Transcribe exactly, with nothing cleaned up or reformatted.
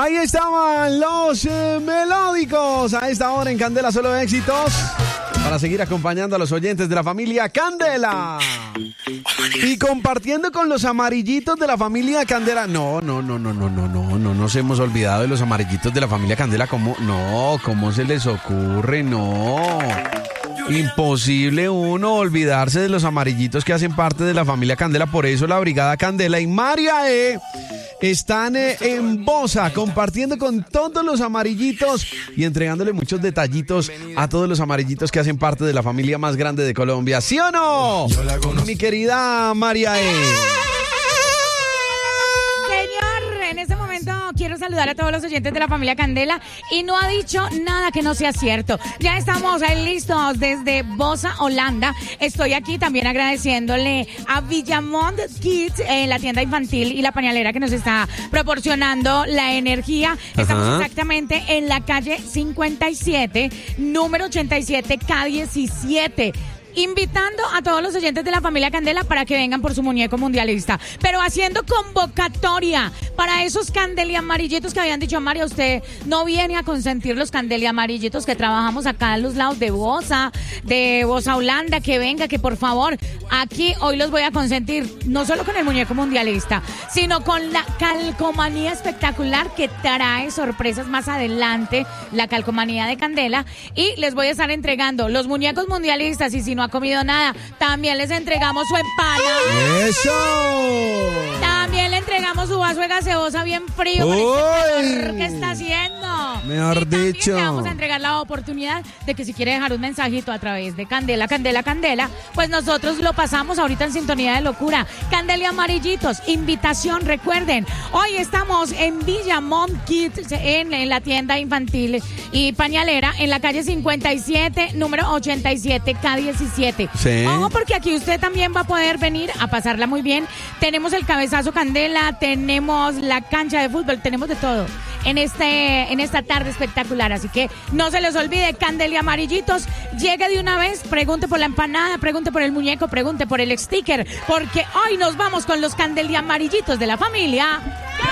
Ahí estaban los eh, melódicos a esta hora en Candela Solo Éxitos, para seguir acompañando a los oyentes de la familia Candela y compartiendo con los amarillitos de la familia Candela. No, no, no, no, no, no, no, no nos hemos olvidado de los amarillitos de la familia Candela. ¿Cómo? No, ¿cómo se les ocurre? No. Imposible uno olvidarse de los amarillitos que hacen parte de la familia Candela. Por eso la Brigada Candela y María E están eh, en Bosa compartiendo con todos los amarillitos y entregándole muchos detallitos a todos los amarillitos que hacen parte de la familia más grande de Colombia. ¿Sí o no? Mi querida María E. En este momento quiero saludar a todos los oyentes de la familia Candela y no ha dicho nada que no sea cierto. Ya estamos ahí listos desde Bosa, Holanda. Estoy aquí también agradeciéndole a Villamont Kids, eh, la tienda infantil y la pañalera que nos está proporcionando la energía. Estamos Ajá. exactamente en la calle cincuenta y siete, número ochenta y siete, K diecisiete. Invitando a todos los oyentes de la familia Candela para que vengan por su muñeco mundialista, pero haciendo convocatoria para esos Candeli amarillitos que habían dicho: María, usted no viene a consentir los Candeli amarillitos que trabajamos acá a los lados de Bosa, de Bosa Holanda, que venga, que por favor, aquí hoy los voy a consentir, no solo con el muñeco mundialista, sino con la calcomanía espectacular que trae sorpresas más adelante, la calcomanía de Candela, y les voy a estar entregando los muñecos mundialistas. Y si no ha comido nada, también les entregamos su empanada. ¡Eso! También le entregamos su vaso de gaseosa bien frío con este calor que está haciendo. Mejor y dicho. Le vamos a entregar la oportunidad de que si quiere dejar un mensajito a través de Candela, Candela, Candela, pues nosotros lo pasamos ahorita en sintonía de locura. Candela amarillitos, invitación, recuerden, hoy estamos en Villamont Kids, en, en la tienda infantil y pañalera, en la calle cincuenta y siete, número ochenta y siete, K diecisiete. Sí. Ojo, porque aquí usted también va a poder venir a pasarla muy bien. Tenemos el cabezazo Candela, tenemos la cancha de fútbol, tenemos de todo en este en esta tarde espectacular. Así que no se les olvide, Candela amarillitos, llegue de una vez, pregunte por la empanada, pregunte por el muñeco, pregunte por el sticker, porque hoy nos vamos con los Candela amarillitos de la familia